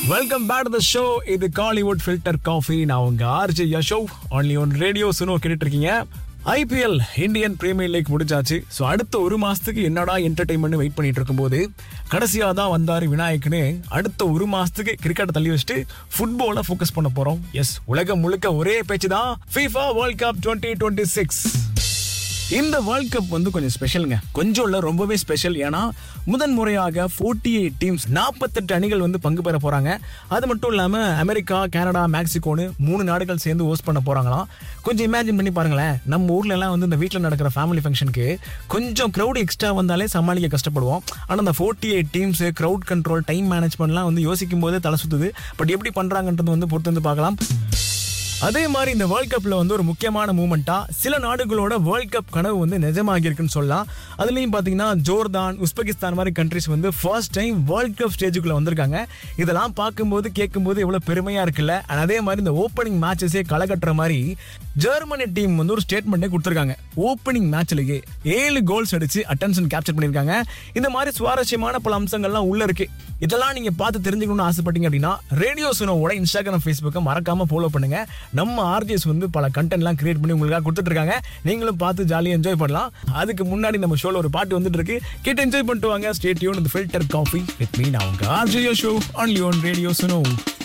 Welcome back to the show. இது Kollywood filter coffee. நான் உங்க RJ Yasho. Only one radio சுனோ கேட்டுட்டு இருக்கீங்க. ஐபிஎல் இந்தியன் பிரீமியர் லீக் முடிச்சாச்சு. ஸோ அடுத்த ஒரு மாசத்துக்கு என்னடா என்டர்டைன்மெண்ட் வெயிட் பண்ணிட்டு இருக்கும்போது கடைசியாக தான் வந்தாரு விநாயக்னு. அடுத்த ஒரு மாசத்துக்கு கிரிக்கெட் தள்ளி வச்சுட்டு ஃபுட்பாலை ஃபோக்கஸ் பண்ண போறோம். எஸ், உலகம் முழுக்க ஒரே பேச்சு தான், FIFA வேர்ல்ட் கப் 2026. இந்த வேர்ல்ட் கப் வந்து கொஞ்சம் ஸ்பெஷலுங்க. கொஞ்சம் இல்ல, ரொம்பவே ஸ்பெஷல். ஏன்னா முதன் முறையாக 48 டீம்ஸ் 48 அணிகள் வந்து பங்கு பெற போறாங்க. அது மட்டும் இல்லாம அமெரிக்கா, கனடா, மெக்சிகோன்னு 3 நாடுகள் சேர்ந்து ஹோஸ்ட் பண்ண போறாங்களாம். கொஞ்சம் இமேஜின் பண்ணி பாருங்களேன். நம்ம ஊர்ல எல்லாம் வந்து இந்த வீட்டில் நடக்கிற ஃபேமிலி ஃபங்க்ஷனுக்கு கொஞ்சம் க்ரௌட் எக்ஸ்ட்ரா வந்தாலே சமாளிக்க கஷ்டப்படுவோம். ஆனால் இந்த 48 டீம்ஸ், க்ரௌட் கண்ட்ரோல், டைம் மேனேஜ்மெண்ட்லாம் வந்து யோசிக்கும் போதே தலை சுத்துது. பட் எப்படி பண்றாங்கன்றது வந்து பொறுத்து வந்து பார்க்கலாம். அதே மாதிரி இந்த வேர்ல்ட் கப்ல வந்து ஒரு முக்கியமான மூமெண்டா சில நாடுகளோட வேர்ல்ட் கப் கனவு வந்து நிஜமாகி இருக்குன்னு சொல்லலாம். அதுலயும் பாத்தீங்கன்னா ஜோர்தான், உஸ்பெகிஸ்தான் மாதிரி கண்ட்ரிஸ் வந்து ஃபர்ஸ்ட் டைம் வேர்ல்ட் கப் ஸ்டேஜுக்குள்ள வந்திருக்காங்க. இதெல்லாம் பார்க்கும்போது கேட்கும்போது எவ்வளவு பெருமையா இருக்குல்ல. அதே மாதிரி இந்த ஓப்பனிங் மேட்சஸே களை கட்டுற மாதிரி ஜெர்மனி டீம் வந்து ஒரு ஸ்டேட்மெண்ட்டே கொடுத்திருக்காங்க. ஓப்பனிங் மேட்ச்லயே 7 கோல்ஸ் அடிச்சு அட்டென்ஷன் கேப்சர் பண்ணிருக்காங்க. இந்த மாதிரி சுவாரஸ்யமான பல அம்சங்கள்லாம் உள்ள இருக்கு. இதெல்லாம் நீங்க பார்த்து தெரிஞ்சுக்கணும்னு ஆசைப்பட்டீங்க அப்படின்னா ரேடியோ சுனோவோட இன்ஸ்டாகிராம், ஃபேஸ்புக்கை மறக்காம ஃபாலோ பண்ணுங்க. நம்ம ஆர்ஜிஎஸ் வந்து பல கண்டென்ட்லாம் கிரியேட் பண்ணி உங்களுக்காக கொடுத்துட்டு இருக்காங்க. நீங்களும் பார்த்து ஜாலியாக என்ஜாய் பண்ணலாம். அதுக்கு முன்னாடி நம்ம ஷோல ஒரு பாட்டு வந்துட்டு இருக்கு, கேட்டு என்ஜாய் பண்ணிட்டு வாங்க. Stay tune with filter coffee with me. நான் உங்க RGS show only on radio சுனோ.